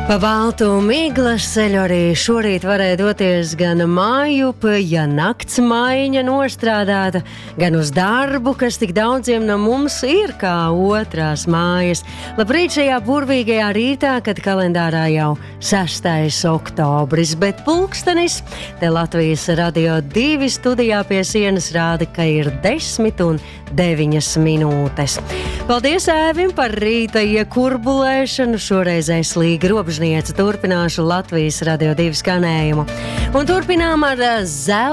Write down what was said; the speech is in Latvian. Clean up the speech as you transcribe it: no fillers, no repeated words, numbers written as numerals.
Pa baltu miglas ceļu arī šorīt varēja doties gan mājup, ja nakts maiņa nostrādāta, gan uz darbu, kas tik daudziem no mums ir kā otrās mājas. Labrīt šajā burvīgajā rītā, kad kalendārā jau 6. oktobris, bet pulkstenis te Latvijas Radio 2 studijā pie sienas rāda, ka ir 10:09 minūtes. Paldies Ēvim par rīta iekurbulēšanu, šoreiz es Līga Robežniece turpināšu Latvijas Radio 2 skanējumu. Un turpinām ar zelta